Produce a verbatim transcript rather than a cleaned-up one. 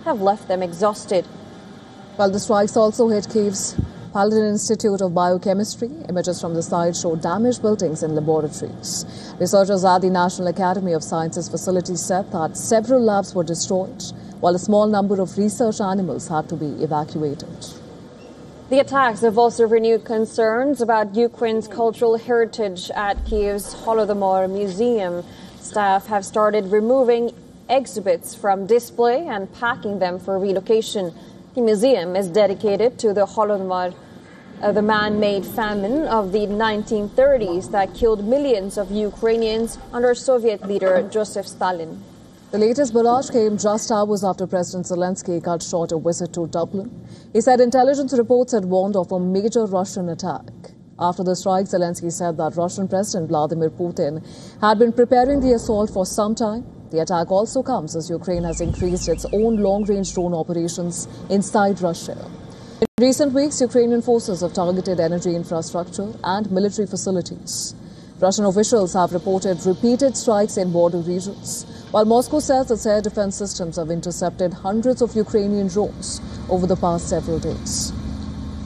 have left them exhausted. Well, the strikes also hit Kyiv's Paladin Institute of Biochemistry. Images from the site show damaged buildings and laboratories. Researchers at the National Academy of Sciences facility said that several labs were destroyed, while a small number of research animals had to be evacuated. The attacks have also renewed concerns about Ukraine's cultural heritage at Kyiv's Holodomor Museum. Staff have started removing exhibits from display and packing them for relocation. The museum is dedicated to the Holodomor, uh, the man-made famine of the nineteen thirties that killed millions of Ukrainians under Soviet leader Joseph Stalin. The latest barrage came just hours after President Zelensky cut short a visit to Dublin. He said intelligence reports had warned of a major Russian attack. After the strike, Zelensky said that Russian President Vladimir Putin had been preparing the assault for some time. The attack also comes as Ukraine has increased its own long-range drone operations inside Russia. In recent weeks, Ukrainian forces have targeted energy infrastructure and military facilities. Russian officials have reported repeated strikes in border regions, while Moscow says its air defense systems have intercepted hundreds of Ukrainian drones over the past several days.